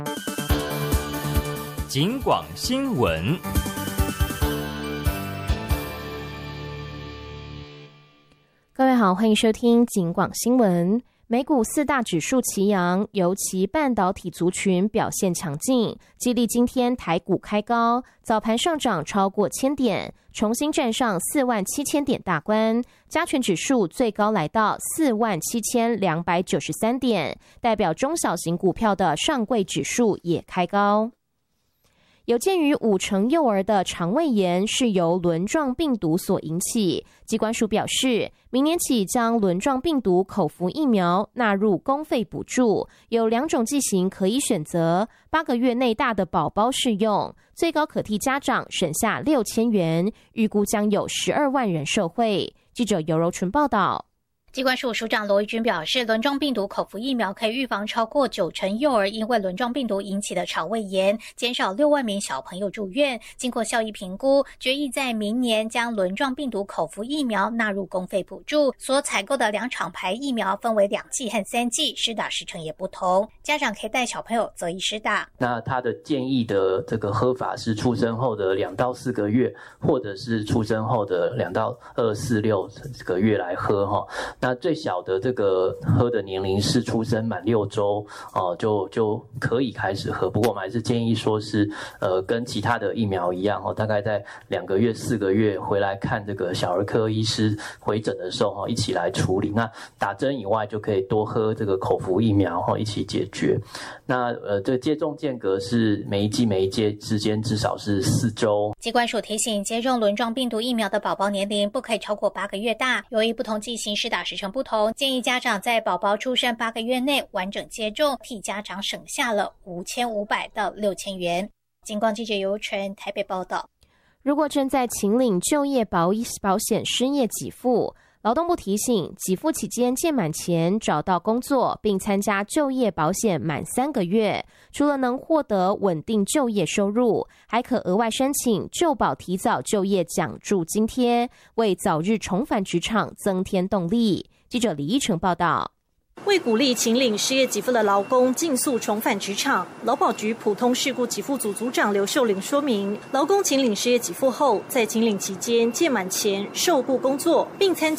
警广新闻。 各位好，欢迎收听警广新闻。美股四大指数齐扬，尤其半导体族群表现强劲，激励今天台股开高，早盘上涨超过1000点，重新站上47000点大关，加权指数最高来到47293点，代表中小型股票的上柜指数也开高。有鉴于50%幼儿的肠胃炎是由轮状病毒所引起，疾管署表示，明年起将轮状病毒口服疫苗纳入公费补助，有2种剂型可以选择，8个月内大的宝宝适用，最高可替家长省下6000元，预估将有12万人受惠。记者尤柔纯报道。 疾管署署长罗一军表示，轮状病毒口服疫苗可以预防超过90%幼儿因为轮状病毒引起的肠胃炎，减少6万名小朋友住院。经过效益评估，决议在明年将轮状病毒口服疫苗纳入公费补助。所采购的2厂牌疫苗分为2剂和3剂，施打时程也不同。家长可以带小朋友择一施打。 那他的建议的这个喝法是出生后的2到4个月，或者是出生后的2到2、4、6个月来喝哈。那最小的这个喝的年龄是出生满6周就可以开始喝，不过我们还是建议说是跟其他的疫苗一样大概在2个月、4个月回来看这个小儿科医师回诊的时候一起来处理。那打针以外就可以多喝这个口服疫苗一起解决。那这接种间隔是每一剂之间至少是4周。 疾管署提醒，接种轮状病毒疫苗的宝宝年龄不可以超过8个月大，由于不同剂型施打时程不同，建议家长在宝宝出生8个月内完整接种，替家长省下了5500到6000元。警广记者尤纯台北报道。 如果正在请领就业保险失业给付，劳动部提醒，给付期间届满前找到工作并参加就业保险满3个月，除了能获得稳定就业收入，还可额外申请就保提早就业奖助津贴，为早日重返职场增添动力。记者李依成报道。 为鼓励请领失业给付的劳工尽速重返职场，劳保局普通事故给付组组长刘秀玲说明，劳工请领失业给付后，在请领期间届满前受雇工作，并参